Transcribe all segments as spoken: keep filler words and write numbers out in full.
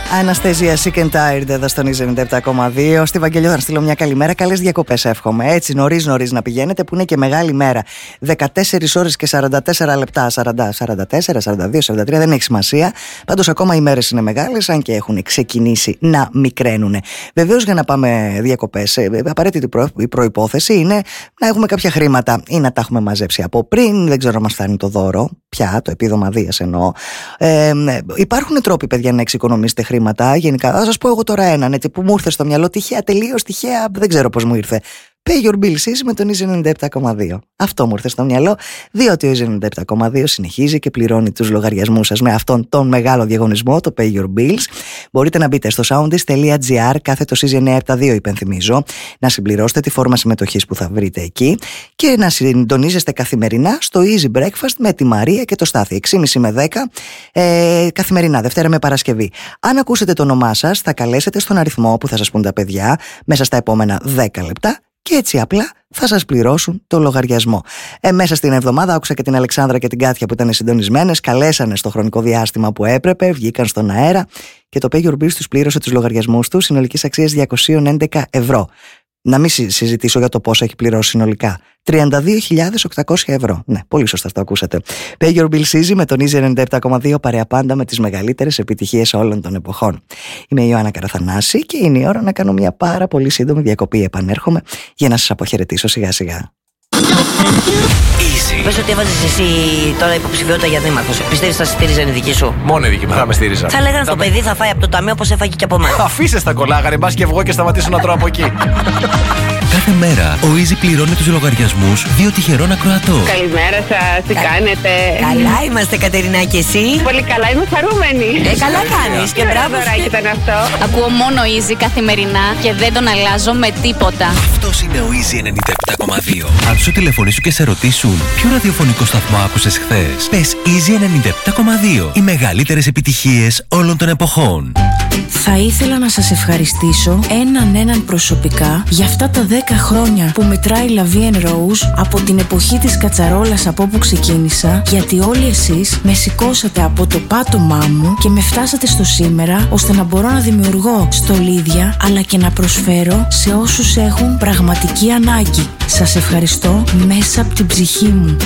Αναστέζια Sick and Tired εδώ στον Easy ενενήντα επτά κόμμα δύο. Στη Βαγγελιό θα στείλω μια καλημέρα. Καλές διακοπές εύχομαι. Έτσι νωρίς νωρίς να πηγαίνετε που είναι και μεγάλη μέρα. δεκατέσσερις ώρες και σαράντα τέσσερα λεπτά. σαράντα, σαράντα τέσσερα, σαράντα δύο, σαράντα τρία δεν έχει σημασία. Πάντως ακόμα οι μέρες είναι μεγάλες, αν και έχουν ξεκινήσει να μικραίνουν. Βεβαίως για να πάμε διακοπές, απαραίτητη προϋπόθεση είναι να έχουμε κάποια χρήματα ή να τα έχουμε μαζέψει από πριν. Δεν ξέρω αν μας φτάνει το δώρο. Πια, το επίδομα Δίας εννοώ. Ε, υπάρχουν τρόποι, παιδιά, να εξοικονομήσετε χρήματα. Γενικά, θα σας πω εγώ τώρα έναν έτσι, που μου ήρθε στο μυαλό. Τυχαία, τελείως τυχαία, δεν ξέρω πώς μου ήρθε. Pay your bills με τον Easy ενενήντα επτά κόμμα δύο. Αυτό μου ήρθε στο μυαλό, διότι ο Easy ενενήντα επτά κόμμα δύο συνεχίζει και πληρώνει τους λογαριασμούς σας με αυτόν τον μεγάλο διαγωνισμό, το Pay your bills. Μπορείτε να μπείτε στο soundist τελεία gr, κάθετος Easy εννιακόσια εβδομήντα δύο, υπενθυμίζω, να συμπληρώσετε τη φόρμα συμμετοχής που θα βρείτε εκεί και να συντονίζεστε καθημερινά στο Easy Breakfast με τη Μαρία και το Στάθη, έξι και μισή με δέκα, ε, καθημερινά, Δευτέρα με Παρασκευή. Αν ακούσετε το όνομά σας, θα καλέσετε στον αριθμό που θα σας πούν τα παιδιά μέσα στα επόμενα δέκα λεπτά. Και έτσι απλά θα σας πληρώσουν το λογαριασμό. Ε, μέσα στην εβδομάδα άκουσα και την Αλεξάνδρα και την Κάτια που ήταν συντονισμένες, καλέσανε στο χρονικό διάστημα που έπρεπε, βγήκαν στον αέρα και το Pay Your Bills τους πλήρωσε τους λογαριασμούς τους συνολικής αξίας διακόσια έντεκα ευρώ. Να μην συζητήσω για το πόσο έχει πληρώσει συνολικά. τριάντα δύο χιλιάδες οκτακόσια ευρώ. Ναι, πολύ σωστά το ακούσατε. Pay Your Bills Easy με τον Easy ενενήντα επτά κόμμα δύο, παρέα πάντα με τις μεγαλύτερες επιτυχίες όλων των εποχών. Είμαι η Ιωάννα Καραθανάση και είναι η ώρα να κάνω μια πάρα πολύ σύντομη διακοπή. Επανέρχομαι για να σας αποχαιρετήσω σιγά σιγά. Easy. Πες ότι έβαζες εσύ τώρα υποψηφιότητα για δήμαρχος. Πιστεύεις θα στήριζαν η δική σου? Μόνο η δική μου θα με στήριζαν. Θα λέγανε το παιδί θα φάει από το ταμείο όπως έφαγε και από μένα. Αφήστε στα κολλάγανε, μπας και βγω και σταματήσω να τρώω από εκεί. Κάθε μέρα ο Easy πληρώνει τους λογαριασμούς δύο τυχερών ακροατών. Καλημέρα σας, τι Κα... κάνετε? Καλά είμαστε, Κατερίνα, και εσύ? Πολύ καλά, είμαι χαρούμενη. Ε, καλά κάνεις και μπράβο. Δωράκι ήταν αυτό. Ακούω μόνο Easy καθημερινά και δεν τον αλλάζω με τίποτα. Αυτός είναι ο Easy ενενήντα επτά κόμμα δύο. Αν σου τηλεφωνήσουν και σε ρωτήσουν ποιο ραδιοφωνικό σταθμό άκουσες χθες, πες Easy ενενήντα επτά κόμμα δύο. Οι μεγαλύτερες επιτυχίες όλων των εποχών. Θα ήθελα να σας ευχαριστήσω έναν έναν προσωπικά για αυτά τα δέκα χρόνια που μετράει La Vie en Rose, από την εποχή της κατσαρόλας από όπου ξεκίνησα, γιατί όλοι εσείς με σηκώσατε από το πάτωμά μου και με φτάσατε στο σήμερα, ώστε να μπορώ να δημιουργώ στολίδια αλλά και να προσφέρω σε όσους έχουν πραγματική ανάγκη. Σας ευχαριστώ μέσα από την ψυχή μου.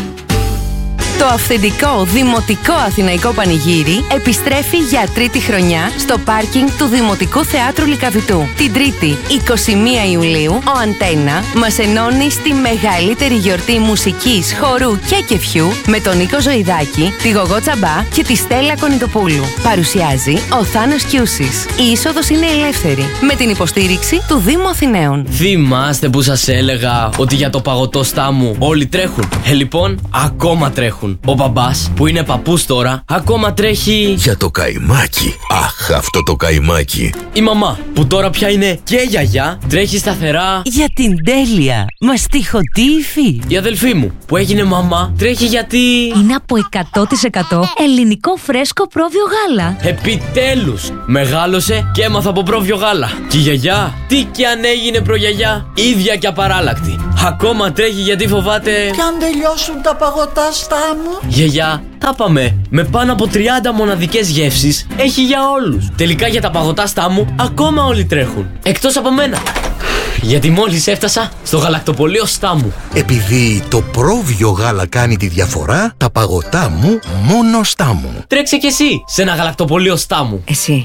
Το αυθεντικό Δημοτικό Αθηναϊκό Πανηγύρι επιστρέφει για τρίτη χρονιά στο πάρκινγκ του Δημοτικού Θεάτρου Λυκαβητού. Την Τρίτη, εικοστή πρώτη Ιουλίου, ο Αντένα μας ενώνει στη μεγαλύτερη γιορτή μουσικής, χορού και κεφιού με τον Νίκο Ζωηδάκη, τη Γογό Τσαμπά και τη Στέλλα Κονιτοπούλου. Παρουσιάζει ο Θάνος Κιούσης. Η είσοδος είναι ελεύθερη, με την υποστήριξη του Δήμου Αθηναίων. Θυμάστε που σας έλεγα ότι για το παγωτό στάμου όλοι τρέχουν? Ε, λοιπόν, ακόμα τρέχουν. Ο μπαμπάς, που είναι παππούς τώρα, ακόμα τρέχει για το καϊμάκι. Αχ, αυτό το καϊμάκι. Η μαμά, που τώρα πια είναι και γιαγιά, τρέχει σταθερά για την τέλεια μαστιχοτήφη. Η αδελφή μου, που έγινε μαμά, τρέχει γιατί είναι από εκατό τοις εκατό ελληνικό φρέσκο πρόβιο γάλα. Επιτέλους, μεγάλωσε και έμαθα από πρόβιο γάλα. Και η γιαγιά, τι κι αν έγινε προγιαγιά, ίδια και απαράλλακτη, ακόμα τρέχει γιατί φοβάται κι αν τελειώσουν τα παγωτά στάμου. Γιαγιά, τα πάμε. Με πάνω από τριάντα μοναδικές γεύσεις έχει για όλους. Τελικά για τα παγωτά στάμου ακόμα όλοι τρέχουν. Εκτός από μένα. Γιατί μόλις έφτασα στο γαλακτοπωλείο Στάμου. Επειδή το πρόβιο γάλα κάνει τη διαφορά, τα παγωτά μου μόνο Στάμου. Τρέξε κι εσύ σε ένα γαλακτοπωλείο Στάμου. Εσύ,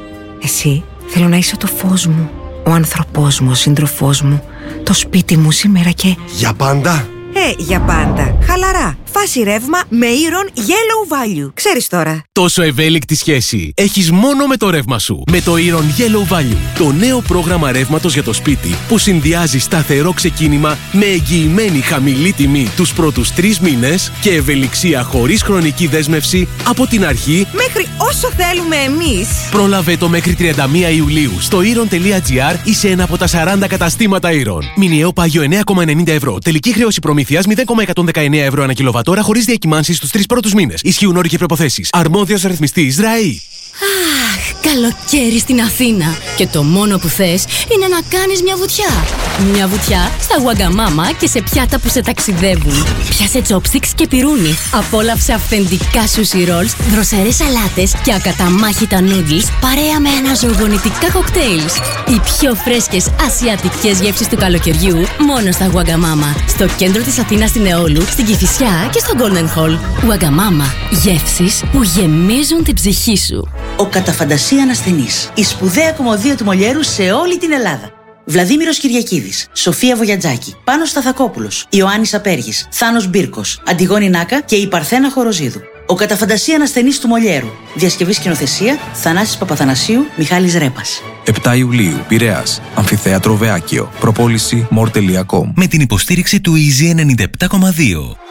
εσύ θέλω να είσαι το φως μου, ο άνθρωπός μου, ο σύντροφός μου, το σπίτι μου σήμερα και για πάντα. Ε, για πάντα. Χαλαρά. Φάση ρεύμα με Iron Yellow Value. Ξέρεις τώρα. Τόσο ευέλικτη σχέση έχεις μόνο με το ρεύμα σου. Με το Iron Yellow Value. Το νέο πρόγραμμα ρεύματος για το σπίτι που συνδυάζει σταθερό ξεκίνημα με εγγυημένη χαμηλή τιμή τους πρώτους τρεις μήνες και ευελιξία χωρίς χρονική δέσμευση από την αρχή μέχρι όσο θέλουμε εμείς. Πρόλαβε το μέχρι τριάντα μία Ιουλίου στο iron τελεία gr ή σε ένα από τα σαράντα καταστήματα Iron. Μηνιαίο πάγιο εννέα κόμμα ενενήντα ευρώ. Τελική χρέωση προμήθειας μηδέν κόμμα εκατόν δεκαεννέα ευρώ ανά κιλοβατόρα χωρίς διακυμάνσεις στους τρεις πρώτους μήνες. Ισχύουν όροι και προϋποθέσεις. Αρμόδιος ρυθμιστής ΡΑΗ. Αχ, καλοκαίρι στην Αθήνα και το μόνο που θες είναι να κάνεις μια βουτιά. Μια βουτιά στα Wagamama και σε πιάτα που σε ταξιδεύουν. Πιάσε chopsticks και πυρούνι. Απόλαυσε αυθεντικά sushi rolls, δροσερές σαλάτες και ακαταμάχητα noodles παρέα με αναζωογονητικά κοκτέιλς. Οι πιο φρέσκες ασιατικές γεύσεις του καλοκαιριού μόνο στα Wagamama. Στο κέντρο της Αθήνας στην Εόλου, στην Κηφισιά και στο Golden Hall. Wagamama. Γεύσεις που γεμίζουν την ψυχή σου. Ο κατά φαντασία ανασθενής. Η σπουδαία κομμωδία του Μολιέρου σε όλη την Ελλάδα. Βλαδίμηρος Κυριακίδης, Σοφία Βογιατζάκη, Πάνος Σταθακόπουλος, Ιωάννης Απέργης, Θάνος Μπίρκος, Αντιγόνη Νάκα και η Παρθένα Χοροζίδου. Ο κατά φαντασία ανασθενής του Μολιέρου. Διασκευή σκηνοθεσία Θανάσης Παπαθανασίου, Μιχάλης Ρέπας. επτά Ιουλίου, Πειραιάς, Αμφιθέατρο Βεάκιο. Προπόληση more τελεία com. Με την υποστήριξη του Easy ενενήντα επτά κόμμα δύο.